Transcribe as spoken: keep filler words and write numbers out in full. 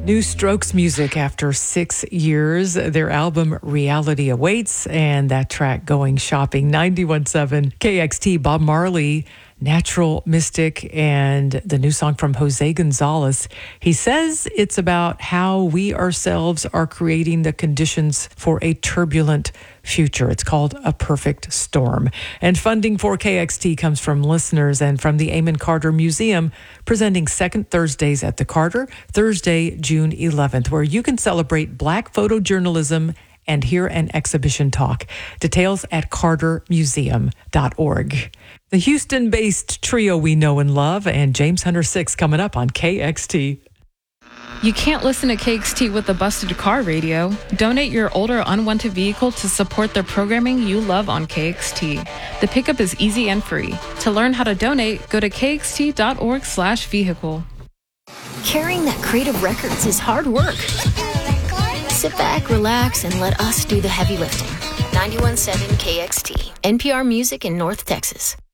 New Strokes music after six years. Their album Reality awaits, and that track Going Shopping. ninety-one point seven K X T, Bob Marley, Natural Mystic, and the new song from Jose Gonzalez. He says it's about how we ourselves are creating the conditions for a turbulent future. It's called A Perfect Storm. And funding for K X T comes from listeners and from the Amon Carter Museum, presenting second Thursdays at the Carter, Thursday, June eleventh, where you can celebrate Black photojournalism and hear an exhibition talk. Details at carter museum dot org. The Houston-based trio we know and love, and James Hunter six coming up on K X T. You can't listen to K X T with a busted car radio. Donate your older unwanted vehicle to support the programming you love on K X T. The pickup is easy and free. To learn how to donate, go to k x t dot org slash vehicle. Carrying that crate of records is hard work. Sit back, relax, and let us do the heavy lifting. ninety-one point seven K X T, N P R Music in North Texas.